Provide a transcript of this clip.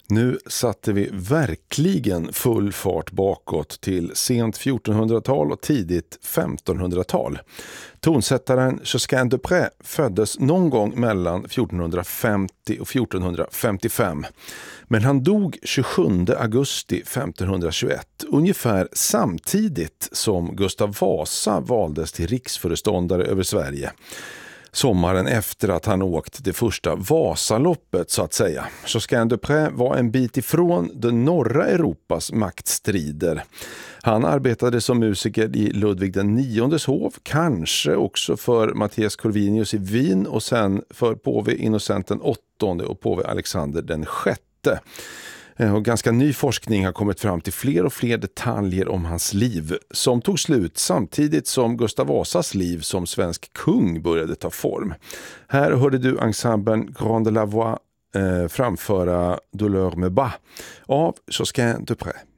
Nu satte vi verkligen full fart bakåt till sent 1400-tal och tidigt 1500-tal. Tonsättaren Josquin de Prez föddes någon gång mellan 1450 och 1455. Men han dog 27 augusti 1521, ungefär samtidigt som Gustav Vasa valdes till riksföreståndare över Sverige. Sommaren efter att han åkt det första Vasaloppet så att säga. Josquin de Prez var en bit ifrån det norra Europas maktstrider. Han arbetade som musiker i Ludvig den IX:s hov, kanske också för Matthias Corvinus i Wien och sen för påve Innocent den VIII och påve Alexander den VI. Och ganska ny forskning har kommit fram till fler och fler detaljer om hans liv som tog slut samtidigt som Gustav Vasas liv som svensk kung började ta form. Här hörde du ensemblen Grand de la Voix framföra Douleur me bat av Josquin de Prez.